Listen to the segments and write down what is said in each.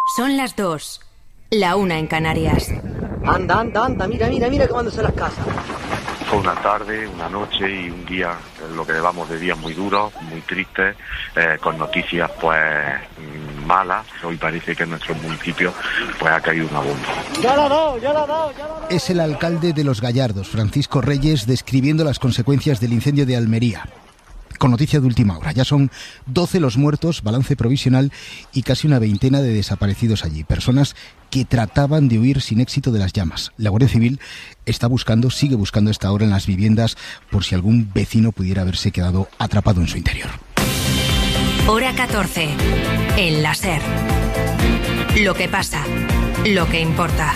Son las 2, la 1 en Canarias. Anda, mira cómo son las casas. Fue una tarde, una noche y un día, lo que llevamos de días muy duros, muy tristes, con noticias pues malas. Hoy parece que en nuestro municipio pues ha caído una bomba. Ya la he dado. Es el alcalde de Los Gallardos, Francisco Reyes, describiendo las consecuencias del incendio de Almería. Con noticia de última hora, ya son 12 los muertos, balance provisional, y casi una veintena de desaparecidos allí. Personas que trataban de huir sin éxito de las llamas. La Guardia Civil sigue buscando a esta hora en las viviendas por si algún vecino pudiera haberse quedado atrapado en su interior. Hora 14, en la SER. Lo que pasa, lo que importa.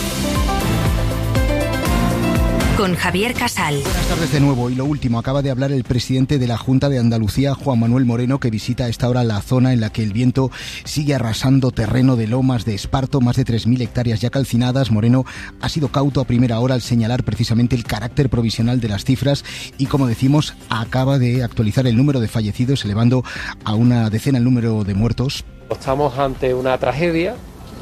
Con Javier Casal. Buenas tardes de nuevo. Y lo último, acaba de hablar el presidente de la Junta de Andalucía, Juan Manuel Moreno, que visita a esta hora la zona en la que el viento sigue arrasando terreno de Lomas de Esparto, más de 3.000 hectáreas ya calcinadas. Moreno ha sido cauto a primera hora al señalar precisamente el carácter provisional de las cifras y, como decimos, acaba de actualizar el número de fallecidos, elevando a una decena el número de muertos. Estamos ante una tragedia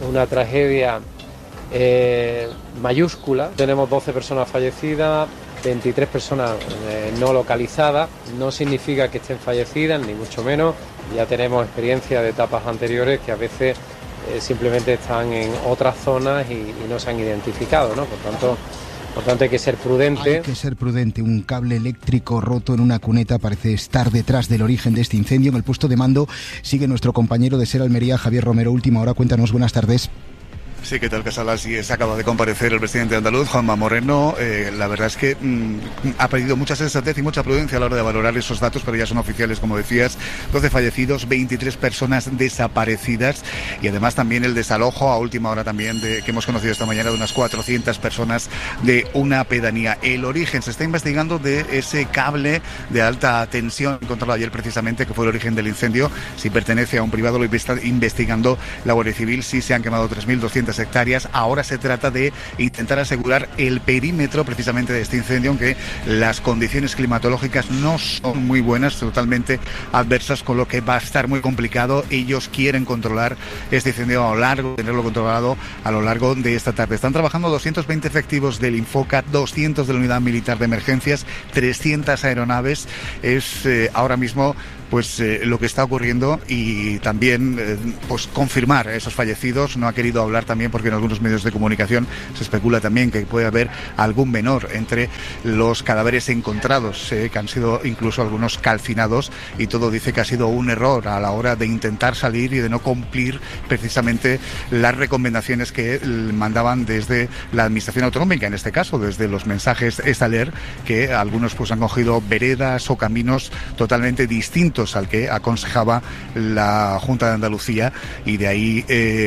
mayúscula. Tenemos 12 personas fallecidas, 23 personas no localizadas. No significa que estén fallecidas, ni mucho menos. Ya tenemos experiencia de etapas anteriores que a veces simplemente están en otras zonas y no se han identificado, ¿no? Por tanto hay que ser prudente. Hay que ser prudente. Un cable eléctrico roto en una cuneta parece estar detrás del origen de este incendio. En el puesto de mando sigue nuestro compañero de SER Almería, Javier Romero. Última hora, cuéntanos, buenas tardes. Sí, ¿qué tal, Casal? Así es, acaba de comparecer el presidente andaluz, Juanma Moreno. La verdad es que ha pedido mucha sensatez y mucha prudencia a la hora de valorar esos datos, pero ya son oficiales, como decías. 12 fallecidos, 23 personas desaparecidas y además también el desalojo a última hora también que hemos conocido esta mañana de unas 400 personas de una pedanía. El origen se está investigando de ese cable de alta tensión encontrado ayer precisamente, que fue el origen del incendio. Si pertenece a un privado, lo está investigando la Guardia Civil. Sí se han quemado 3.200 hectáreas. Ahora se trata de intentar asegurar el perímetro precisamente de este incendio, aunque las condiciones climatológicas no son muy buenas, totalmente adversas, con lo que va a estar muy complicado. Ellos quieren controlar este incendio tenerlo controlado a lo largo de esta tarde. Están trabajando 220 efectivos del Infoca, 200 de la Unidad Militar de Emergencias, 300 aeronaves. Es ahora mismo lo que está ocurriendo y también confirmar esos fallecidos. No ha querido hablar también porque en algunos medios de comunicación se especula también que puede haber algún menor entre los cadáveres encontrados, que han sido incluso algunos calcinados, y todo dice que ha sido un error a la hora de intentar salir y de no cumplir precisamente las recomendaciones que mandaban desde la Administración Autonómica, en este caso desde los mensajes Estaler, que algunos han cogido veredas o caminos totalmente distintos al que aconsejaba la Junta de Andalucía, y de ahí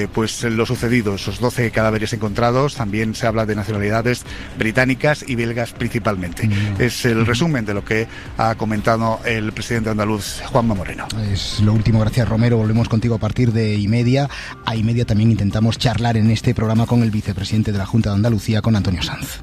lo sucedido, esos 12 cadáveres encontrados. También se habla de nacionalidades británicas y belgas principalmente. Es el resumen de lo que ha comentado el presidente andaluz, Juanma Moreno. Es lo último, gracias Romero. Volvemos contigo a partir de y media. A y media también intentamos charlar en este programa con el vicepresidente de la Junta de Andalucía, con Antonio Sanz.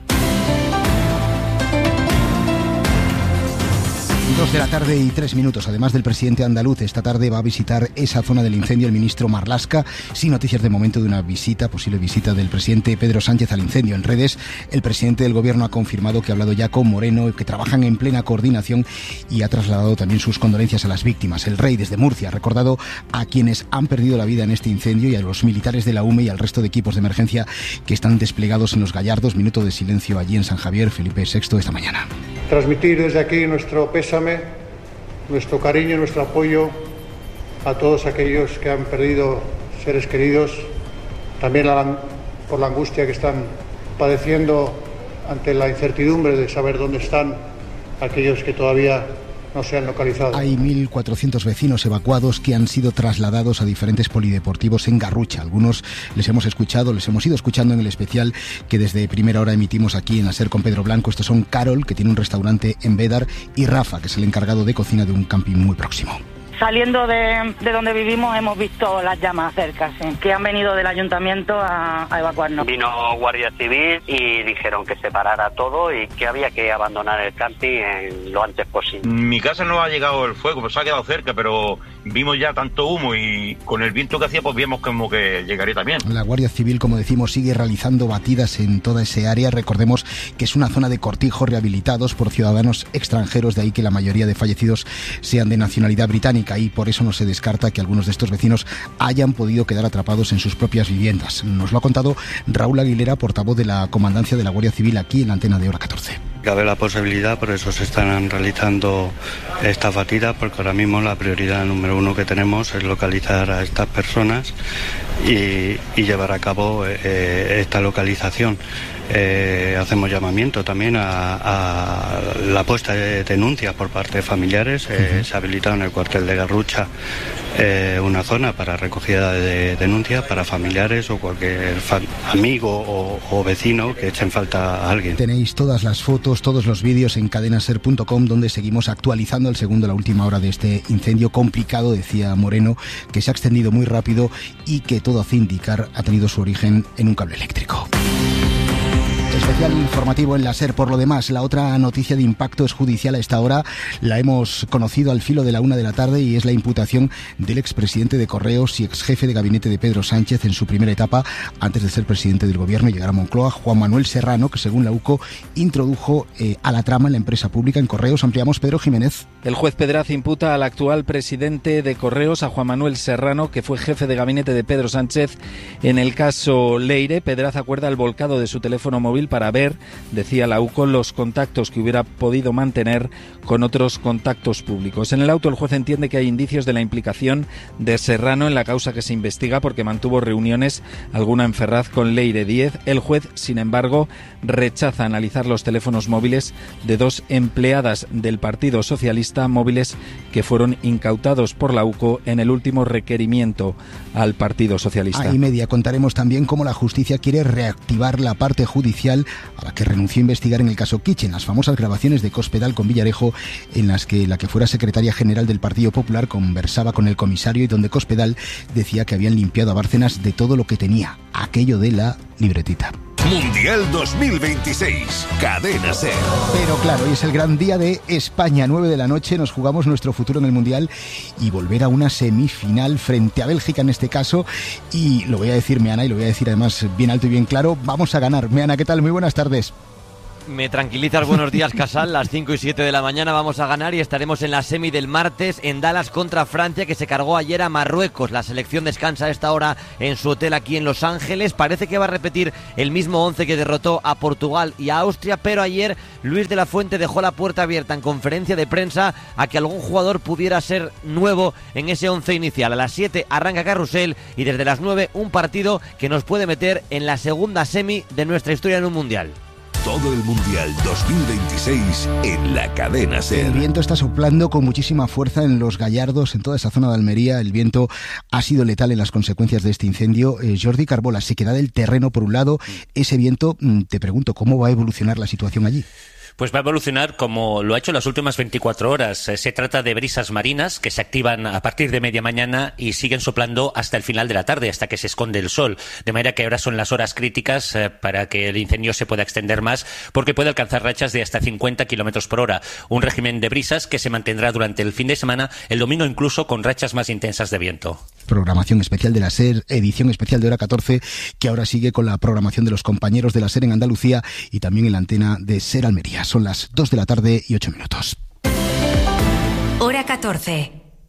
2:03 p.m. Además del presidente andaluz, esta tarde va a visitar esa zona del incendio el ministro Marlaska, sin noticias de momento de una posible visita del presidente Pedro Sánchez al incendio. En redes, el presidente del gobierno ha confirmado que ha hablado ya con Moreno, que trabajan en plena coordinación, y ha trasladado también sus condolencias a las víctimas. El rey, desde Murcia, ha recordado a quienes han perdido la vida en este incendio y a los militares de la UME y al resto de equipos de emergencia que están desplegados en Los Gallardos. Minuto de silencio allí en San Javier. Felipe VI esta mañana. Transmitir desde aquí nuestro pésame, nuestro cariño, nuestro apoyo a todos aquellos que han perdido seres queridos, también por la angustia que están padeciendo ante la incertidumbre de saber dónde están aquellos que todavía no se han localizado. Hay 1.400 vecinos evacuados que han sido trasladados a diferentes polideportivos en Garrucha. Algunos les hemos ido escuchando en el especial que desde primera hora emitimos aquí en la SER con Pedro Blanco. Estos son Carol, que tiene un restaurante en Bédar, y Rafa, que es el encargado de cocina de un camping muy próximo. Saliendo de donde vivimos hemos visto las llamas cerca, sí, que han venido del ayuntamiento a evacuarnos. Vino Guardia Civil y dijeron que se parara todo y que había que abandonar el camping lo antes posible. Mi casa no ha llegado el fuego, pues ha quedado cerca, pero vimos ya tanto humo y con el viento que hacía pues vimos como que llegaría también. La Guardia Civil, como decimos, sigue realizando batidas en toda ese área. Recordemos que es una zona de cortijos rehabilitados por ciudadanos extranjeros, de ahí que la mayoría de fallecidos sean de nacionalidad británica, y por eso no se descarta que algunos de estos vecinos hayan podido quedar atrapados en sus propias viviendas. Nos lo ha contado Raúl Aguilera, portavoz de la Comandancia de la Guardia Civil, aquí en la antena de Hora 14. Cabe la posibilidad, por eso se están realizando estas batidas, porque ahora mismo la prioridad número 1 que tenemos es localizar a estas personas y llevar a cabo esta localización. Hacemos llamamiento también a la puesta de denuncias por parte de familiares. Se ha habilitado en el cuartel de Garrucha una zona para recogida de denuncias para familiares o cualquier amigo o vecino que echen falta a alguien. Tenéis todas las fotos, todos los vídeos en cadenaser.com, donde seguimos actualizando el segundo, la última hora de este incendio complicado, decía Moreno, que se ha extendido muy rápido y que todo hace indicar ha tenido su origen en un cable eléctrico. Especial informativo en la SER. Por lo demás, la otra noticia de impacto es judicial a esta hora. La hemos conocido al filo de la 1 de la tarde y es la imputación del expresidente de Correos y exjefe de gabinete de Pedro Sánchez en su primera etapa, antes de ser presidente del gobierno y llegar a Moncloa, Juan Manuel Serrano, que según la UCO introdujo a la trama en la empresa pública en Correos. Ampliamos, Pedro Jiménez. El juez Pedraz imputa al actual presidente de Correos, a Juan Manuel Serrano, que fue jefe de gabinete de Pedro Sánchez en el caso Leire. Pedraz acuerda el volcado de su teléfono móvil para ver, decía la UCO, los contactos que hubiera podido mantener con otros contactos públicos. En el auto el juez entiende que hay indicios de la implicación de Serrano en la causa que se investiga porque mantuvo reuniones, alguna en Ferraz, con Leire Díez. El juez, sin embargo, rechaza analizar los teléfonos móviles de 2 empleadas del Partido Socialista, móviles que fueron incautados por la UCO en el último requerimiento al Partido Socialista. A y media contaremos también cómo la justicia quiere reactivar la parte judicial a la que renunció a investigar en el caso Kitchen, las famosas grabaciones de Cospedal con Villarejo, en las que la que fuera secretaria general del Partido Popular conversaba con el comisario y donde Cospedal decía que habían limpiado a Bárcenas de todo lo que tenía, aquello de la libretita. Mundial 2026, Cadena SER. Pero claro, hoy es el gran día de España. 9 de la noche nos jugamos nuestro futuro en el Mundial y volver a una semifinal frente a Bélgica en este caso. Y lo voy a decir, Meana, y lo voy a decir además bien alto y bien claro, vamos a ganar. Meana, ¿qué tal? Muy buenas tardes. Me tranquilizas, buenos días, Casal. Las 5 y 7 de la mañana vamos a ganar y estaremos en la semi del martes en Dallas contra Francia, que se cargó ayer a Marruecos. La selección descansa a esta hora en su hotel aquí en Los Ángeles. Parece que va a repetir el mismo 11 que derrotó a Portugal y a Austria, pero ayer Luis de la Fuente dejó la puerta abierta en conferencia de prensa a que algún jugador pudiera ser nuevo en ese 11 inicial. A las 7 arranca Carrusel y desde las 9 un partido que nos puede meter en la segunda semi de nuestra historia en un Mundial. Todo el Mundial 2026 en la Cadena SER. El viento está soplando con muchísima fuerza en Los Gallardos, en toda esa zona de Almería. El viento ha sido letal en las consecuencias de este incendio. Jordi Carbola, sequedad del terreno por un lado. Ese viento, te pregunto, ¿cómo va a evolucionar la situación allí? Pues va a evolucionar como lo ha hecho en las últimas 24 horas. Se trata de brisas marinas que se activan a partir de media mañana y siguen soplando hasta el final de la tarde, hasta que se esconde el sol. De manera que ahora son las horas críticas para que el incendio se pueda extender más, porque puede alcanzar rachas de hasta 50 kilómetros por hora. Un régimen de brisas que se mantendrá durante el fin de semana, el domingo incluso con rachas más intensas de viento. Programación especial de la SER, edición especial de Hora 14, que ahora sigue con la programación de los compañeros de la SER en Andalucía y también en la antena de SER Almería. Son las 2 de la tarde y 8 minutos. Hora 14.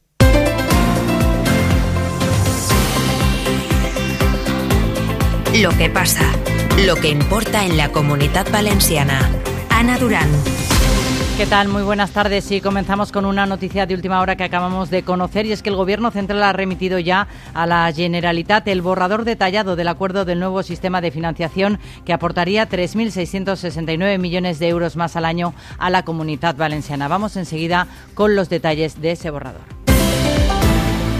Lo que pasa, lo que importa en la Comunitat Valenciana. Ana Durán. ¿Qué tal? Muy buenas tardes. Sí, comenzamos con una noticia de última hora que acabamos de conocer, y es que el Gobierno Central ha remitido ya a la Generalitat el borrador detallado del acuerdo del nuevo sistema de financiación que aportaría 3.669 millones de euros más al año a la Comunitat Valenciana. Vamos enseguida con los detalles de ese borrador.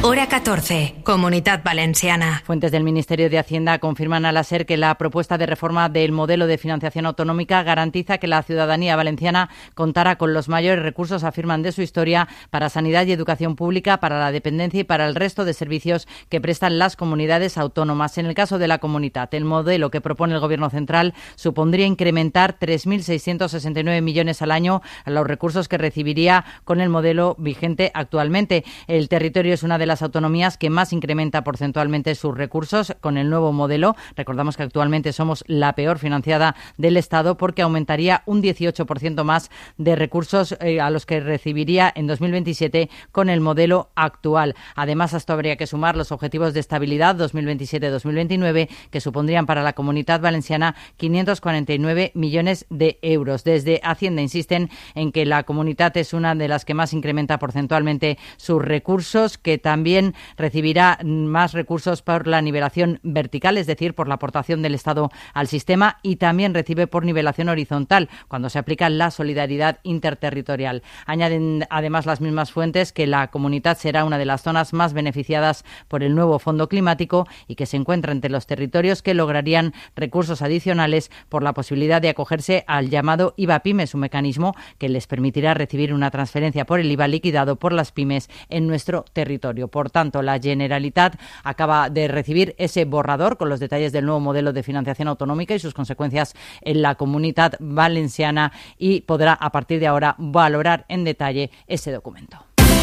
Hora 14, Comunitat Valenciana. Fuentes del Ministerio de Hacienda confirman a la SER que la propuesta de reforma del modelo de financiación autonómica garantiza que la ciudadanía valenciana contará con los mayores recursos, afirman, de su historia para sanidad y educación pública, para la dependencia y para el resto de servicios que prestan las comunidades autónomas. En el caso de la Comunitat, el modelo que propone el Gobierno central supondría incrementar 3.669 millones al año a los recursos que recibiría con el modelo vigente actualmente. El territorio es una de las autonomías que más incrementa porcentualmente sus recursos con el nuevo modelo. Recordamos que actualmente somos la peor financiada del Estado porque aumentaría un 18% más de recursos a los que recibiría en 2027 con el modelo actual. Además, a esto habría que sumar los objetivos de estabilidad 2027-2029 que supondrían para la Comunitat Valenciana 549 millones de euros. Desde Hacienda insisten en que la Comunitat es una de las que más incrementa porcentualmente sus recursos, que también recibirá más recursos por la nivelación vertical, es decir, por la aportación del Estado al sistema, y también recibe por nivelación horizontal, cuando se aplica la solidaridad interterritorial. Añaden además las mismas fuentes que la Comunitat será una de las zonas más beneficiadas por el nuevo Fondo Climático y que se encuentra entre los territorios que lograrían recursos adicionales por la posibilidad de acogerse al llamado IVA PYME, un mecanismo que les permitirá recibir una transferencia por el IVA liquidado por las pymes en nuestro territorio. Por tanto, la Generalitat acaba de recibir ese borrador con los detalles del nuevo modelo de financiación autonómica y sus consecuencias en la Comunitat Valenciana y podrá a partir de ahora valorar en detalle ese documento.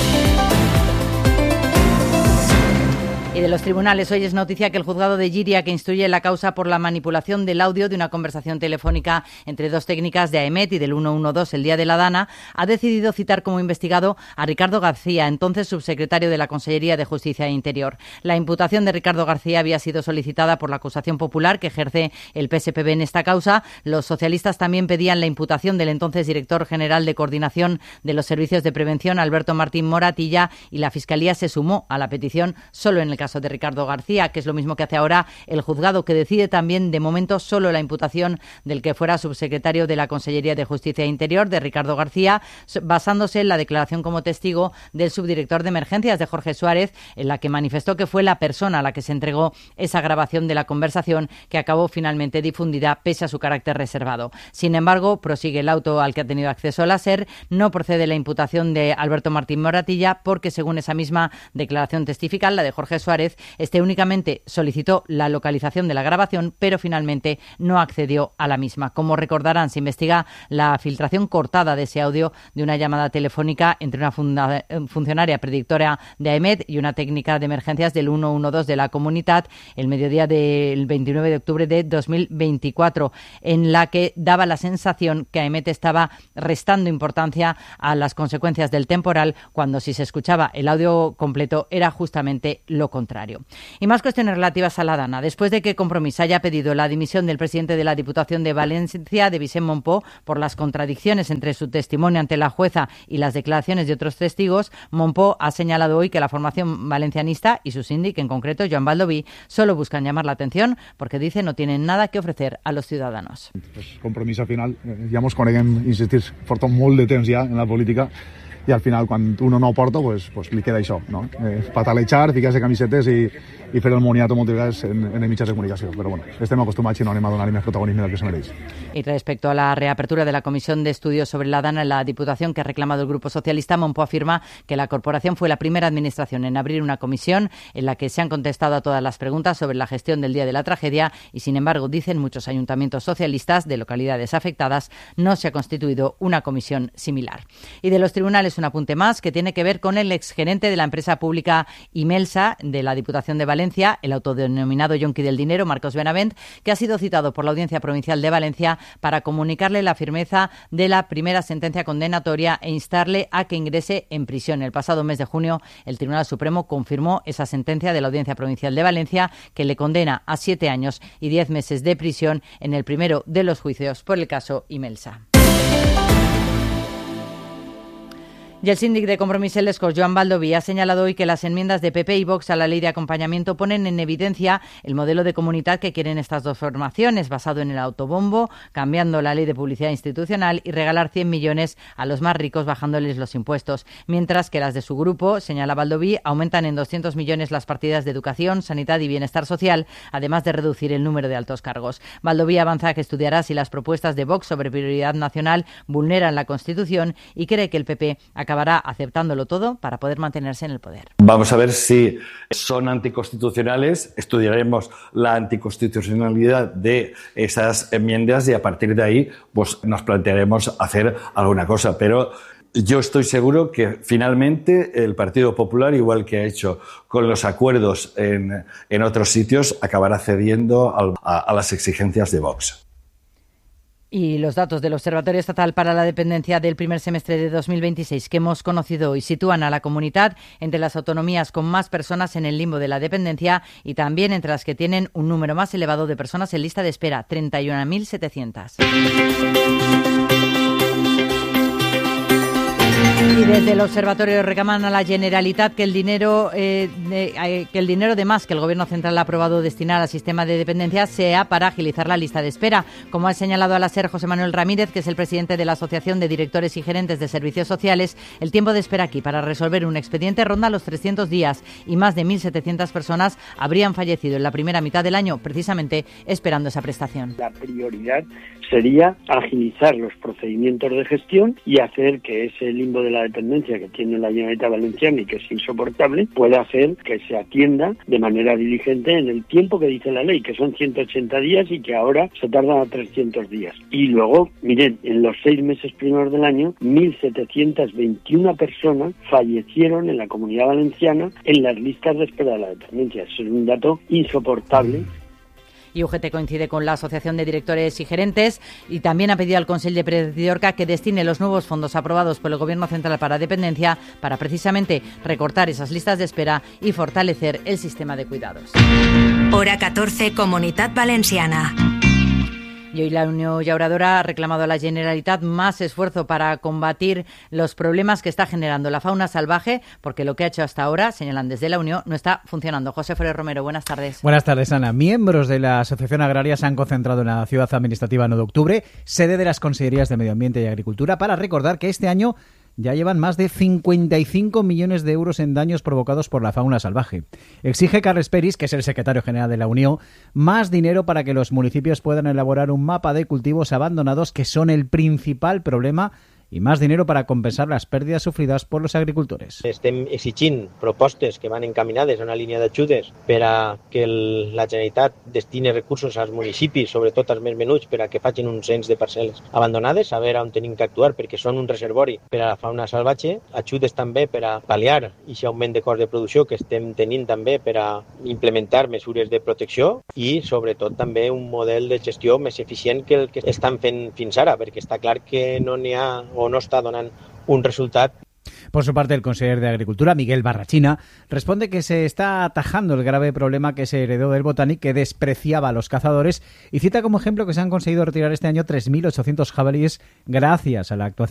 Y de los tribunales, hoy es noticia que el juzgado de Llíria, que instruye la causa por la manipulación del audio de una conversación telefónica entre dos técnicas de AEMET y del 112 el día de la Dana, ha decidido citar como investigado a Ricardo García, entonces subsecretario de la Consellería de Justicia e Interior. La imputación de Ricardo García había sido solicitada por la acusación popular que ejerce el PSPB en esta causa. Los socialistas también pedían la imputación del entonces director general de Coordinación de los Servicios de Prevención, Alberto Martín Moratilla, y la Fiscalía se sumó a la petición solo en el caso de Ricardo García, que es lo mismo que hace ahora el juzgado, que decide también de momento solo la imputación del que fuera subsecretario de la Consellería de Justicia e Interior, de Ricardo García, basándose en la declaración como testigo del subdirector de Emergencias, de Jorge Suárez, en la que manifestó que fue la persona a la que se entregó esa grabación de la conversación, que acabó finalmente difundida pese a su carácter reservado. Sin embargo, prosigue el auto al que ha tenido acceso la SER, no procede la imputación de Alberto Martín Moratilla porque, según esa misma declaración testifical, la de Jorge Suárez, únicamente solicitó la localización de la grabación, pero finalmente no accedió a la misma. Como recordarán, se investiga la filtración cortada de ese audio de una llamada telefónica entre una funcionaria predictora de AEMET y una técnica de emergencias del 112 de la Comunitat el mediodía del 29 de octubre de 2024, en la que daba la sensación que AEMET estaba restando importancia a las consecuencias del temporal, cuando si se escuchaba el audio completo era justamente lo contrario. Y más cuestiones relativas a la Dana. Después de que Compromís haya pedido la dimisión del presidente de la Diputación de Valencia, de Vicent Mompó, por las contradicciones entre su testimonio ante la jueza y las declaraciones de otros testigos, Mompó ha señalado hoy que la formación valencianista y su síndic, en concreto Joan Baldoví, solo buscan llamar la atención porque, dice, no tienen nada que ofrecer a los ciudadanos. Pues Compromís, al final, ja mos coneguem, insistir, porta molt de temps ja en la política, i al final quan uno no porta pues li queda això, no? Patalejar, ficar-se camisetes i fer el moniato moltes vegades en els mitjans de comunicació, però bueno, estem acostumats i no anem a donar-li més protagonisme del que se mereix. Y respecto a la reapertura de la Comisión de Estudios sobre la Dana en la Diputación que ha reclamado el Grupo Socialista, Mompó afirma que la corporación fue la primera administración en abrir una comisión en la que se han contestado a todas las preguntas sobre la gestión del día de la tragedia y, sin embargo, dicen muchos ayuntamientos socialistas de localidades afectadas, no se ha constituido una comisión similar. Y de los tribunales, un apunte más que tiene que ver con el exgerente de la empresa pública Imelsa de la Diputación de Valencia, el autodenominado yonqui del dinero, Marcos Benavent, que ha sido citado por la Audiencia Provincial de Valencia para comunicarle la firmeza de la primera sentencia condenatoria e instarle a que ingrese en prisión. El pasado mes de junio, el Tribunal Supremo confirmó esa sentencia de la Audiencia Provincial de Valencia que le condena a 7 años y 10 meses de prisión en el primero de los juicios por el caso Imelsa. Y el síndic de Compromís en Lescos, Joan Baldoví, ha señalado hoy que las enmiendas de PP y Vox a la ley de acompañamiento ponen en evidencia el modelo de comunidad que quieren estas dos formaciones, basado en el autobombo, cambiando la ley de publicidad institucional y regalar 100 millones a los más ricos bajándoles los impuestos. Mientras que las de su grupo, señala Baldoví, aumentan en 200 millones las partidas de educación, sanidad y bienestar social, además de reducir el número de altos cargos. Baldoví avanza que estudiará si las propuestas de Vox sobre prioridad nacional vulneran la Constitución y cree que el PP acabará aceptándolo todo para poder mantenerse en el poder. Vamos a ver si son anticonstitucionales, estudiaremos la anticonstitucionalidad de esas enmiendas y a partir de ahí pues nos plantearemos hacer alguna cosa, pero yo estoy seguro que finalmente el Partido Popular, igual que ha hecho con los acuerdos en otros sitios, acabará cediendo a las exigencias de Vox. Y los datos del Observatorio Estatal para la Dependencia del primer semestre de 2026 que hemos conocido hoy sitúan a la comunidad entre las autonomías con más personas en el limbo de la dependencia y también entre las que tienen un número más elevado de personas en lista de espera, 31.700. Y desde el observatorio reclaman a la Generalitat que el dinero de más que el Gobierno central ha aprobado destinar al sistema de dependencia sea para agilizar la lista de espera. Como ha señalado a la SER José Manuel Ramírez, que es el presidente de la Asociación de Directores y Gerentes de Servicios Sociales, el tiempo de espera aquí para resolver un expediente ronda los 300 días y más de 1.700 personas habrían fallecido en la primera mitad del año precisamente esperando esa prestación. La prioridad sería agilizar los procedimientos de gestión y hacer que ese limbo de la dependencia que tiene la Generalitat Valenciana y que es insoportable pueda hacer que se atienda de manera diligente en el tiempo que dice la ley, que son 180 días y que ahora se tardan a 300 días. Y luego, miren, en los 6 meses primeros del año, 1.721 personas fallecieron en la Comunidad Valenciana en las listas de espera de la dependencia. Eso es un dato insoportable. Y UGT coincide con la Asociación de Directores y Gerentes y también ha pedido al Consell de Presidiorca que destine los nuevos fondos aprobados por el Gobierno central para dependencia para precisamente recortar esas listas de espera y fortalecer el sistema de cuidados. Hora 14, Comunitat Valenciana. Y hoy la Unión Llauradora ha reclamado a la Generalitat más esfuerzo para combatir los problemas que está generando la fauna salvaje, porque lo que ha hecho hasta ahora, señalan desde la Unión, no está funcionando. José Ferrer Romero, buenas tardes. Buenas tardes, Ana. Miembros de la Asociación Agraria se han concentrado en la Ciudad Administrativa 9 de octubre, sede de las Consellerías de Medio Ambiente y Agricultura, para recordar que este año ya llevan más de 55 millones de euros en daños provocados por la fauna salvaje. Exige Carles Peris, que es el secretario general de la Unión, más dinero para que los municipios puedan elaborar un mapa de cultivos abandonados, que son el principal problema, i més dinero para compensar les pèrdues sofrides per els agricultors. Estem exigint propostes que van encaminades a una línia d'ajudes per a que la Generalitat destini recursos als municipis, sobretot als més menuts, per a que facin un cens de parcel·les abandonades, a veure on tenim que actuar perquè són un reservori per a la fauna salvatge, ajudes també per a pal·liar aquest augment de cost de producció que estem tenint també per a implementar mesures de protecció i sobretot també un model de gestió més eficient que el que estan fent fins ara, perquè està clar que no n'hi ha o no está donando un resultado. Por su parte, el consejero de Agricultura, Miguel Barrachina, responde que se está atajando el grave problema que se heredó del Botanic, que despreciaba a los cazadores, y cita como ejemplo que se han conseguido retirar este año 3.800 jabalíes gracias a la actuación